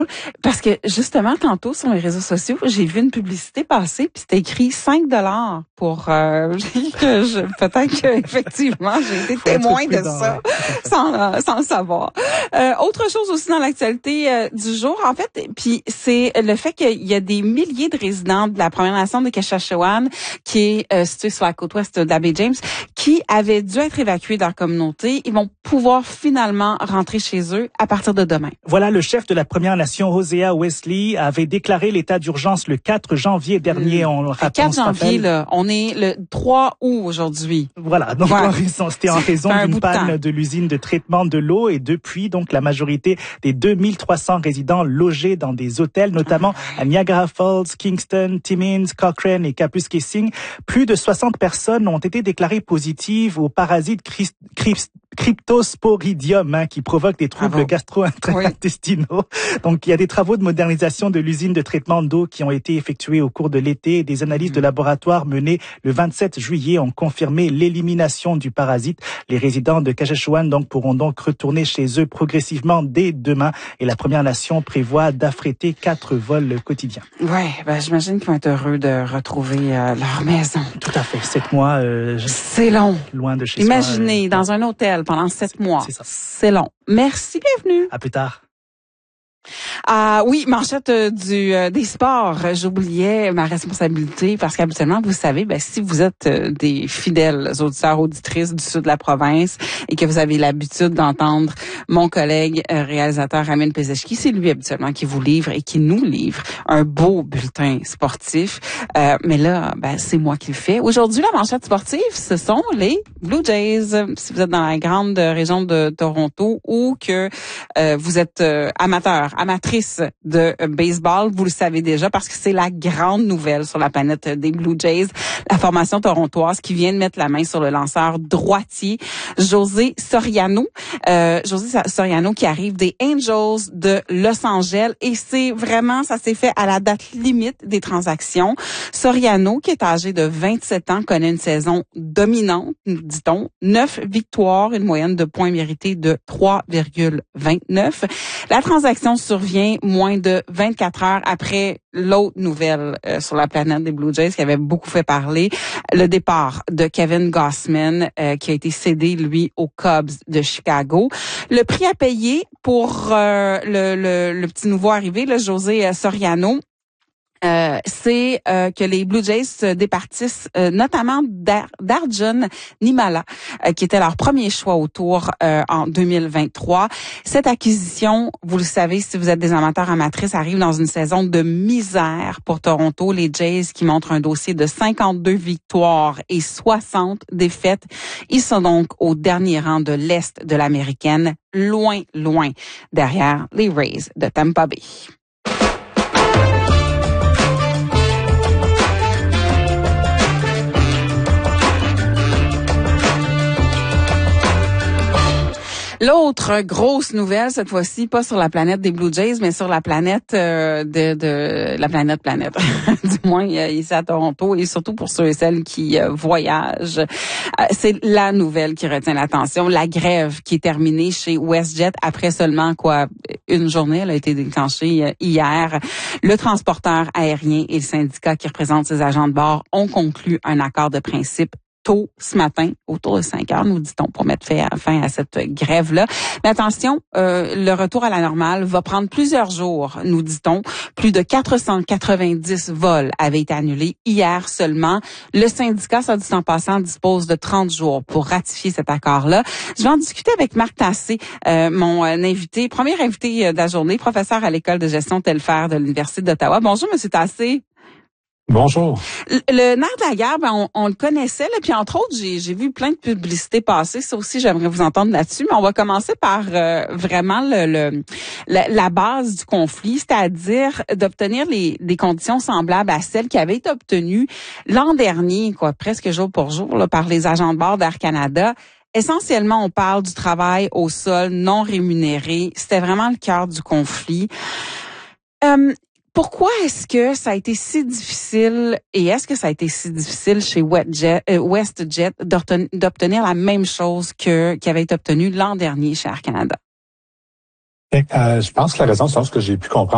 Parce que justement, tantôt sur les réseaux sociaux, j'ai vu une publicité passer, puis c'était écrit 5$ pour peut-être qu'effectivement j'ai été témoin de ça, sans le savoir. Autre chose aussi dans l'actualité du jour, en fait, puis c'est le fait qu'il y a des milliers de résidents de la Première Nation de Kashachewan, qui est située sur la côte ouest de la baie James, qui avaient dû être évacués de leur communauté. Ils vont pouvoir finalement rentrer chez eux à partir de demain. Voilà, le chef de la Première Nation, Hosea Wesley, avait déclaré l'état d'urgence le 4 janvier dernier. On le 4 janvier, là, on est le 3 août aujourd'hui. Voilà, donc c'était en raison d'une panne de l'usine de traitement de l'eau, et depuis, donc, la majorité des 2300 résidents logés dans des hôtels, notamment à Niagara Falls, Kingston, Timmins, Cochrane et Kapuskasing. Plus de 60 personnes ont été déclarées positives au parasite Cryptosporidium, qui provoque des troubles gastro-intestinaux. Donc, il y a des travaux de modernisation de l'usine de traitement d'eau qui ont été effectués au cours de l'été, et des analyses de laboratoire menées le 27 juillet ont confirmé l'élimination du parasite. Les résidents de Kashachewan pourront donc retourner chez eux progressivement dès demain, et la Première Nation prévoit d'affréter 4 vols quotidiens. Ouais, j'imagine qu'ils vont être heureux de retrouver leur maison. Tout à fait. 7 mois. C'est long. Loin de chez Imaginez, dans un hôtel pendant 7 mois. C'est ça. C'est long. Merci, bienvenue. À plus tard. Oui, manchette des sports. J'oubliais ma responsabilité parce qu'habituellement, vous savez, si vous êtes des fidèles auditeurs, auditrices du sud de la province et que vous avez l'habitude d'entendre mon collègue réalisateur Ramin Pezeshki, c'est lui habituellement qui vous livre et qui nous livre un beau bulletin sportif. Mais là, c'est moi qui le fais. Aujourd'hui, la manchette sportive, ce sont les Blue Jays. Si vous êtes dans la grande région de Toronto ou que vous êtes amatrice de baseball, vous le savez déjà parce que c'est la grande nouvelle sur la planète des Blue Jays, la formation torontoise qui vient de mettre la main sur le lanceur droitier José Soriano. José Soriano qui arrive des Angels de Los Angeles, et c'est vraiment, ça s'est fait à la date limite des transactions. Soriano, qui est âgé de 27 ans, connaît une saison dominante, dit-on. 9 victoires, une moyenne de points mérités de 3,29. La transaction survient moins de 24 heures après l'autre nouvelle sur la planète des Blue Jays qui avait beaucoup fait parler, le départ de Kevin Gausman qui a été cédé, lui, aux Cubs de Chicago. Le prix à payer pour le petit nouveau arrivé, le José Soriano, c'est que les Blue Jays se départissent notamment d'Arjun Nimala, qui était leur premier choix au tour en 2023. Cette acquisition, vous le savez, si vous êtes des amateurs amatrices, arrive dans une saison de misère pour Toronto. Les Jays qui montrent un dossier de 52 victoires et 60 défaites. Ils sont donc au dernier rang de l'Est de l'Américaine, loin derrière les Rays de Tampa Bay. L'autre grosse nouvelle, cette fois-ci, pas sur la planète des Blue Jays, mais sur la planète de la planète. Du moins, ici à Toronto, et surtout pour ceux et celles qui voyagent. C'est la nouvelle qui retient l'attention. La grève qui est terminée chez WestJet après seulement, une journée. Elle a été déclenchée hier. Le transporteur aérien et le syndicat qui représente ses agents de bord ont conclu un accord de principe tôt ce matin, autour de 5 heures, nous dit-on, pour mettre fin à cette grève-là. Mais attention, le retour à la normale va prendre plusieurs jours, nous dit-on. Plus de 490 vols avaient été annulés hier seulement. Le syndicat, ça dit en passant, dispose de 30 jours pour ratifier cet accord-là. Je vais en discuter avec Marc Tassé, mon invité, premier invité de la journée, professeur à l'École de gestion Telfair de l'Université d'Ottawa. Bonjour, Monsieur Tassé. Bonjour. Le nerf de la guerre, on le connaissait, là, puis entre autres, j'ai vu plein de publicités passer. Ça aussi, j'aimerais vous entendre là-dessus. Mais on va commencer par vraiment la base du conflit, c'est-à-dire d'obtenir des conditions semblables à celles qui avaient été obtenues l'an dernier, presque jour pour jour, là, par les agents de bord d'Air Canada. Essentiellement, on parle du travail au sol non rémunéré. C'était vraiment le cœur du conflit. Pourquoi est-ce que ça a été si difficile, et est-ce que ça a été si difficile chez WestJet d'obtenir la même chose qui avait été obtenue l'an dernier chez Air Canada? Je pense que la raison, selon ce que j'ai pu comprendre,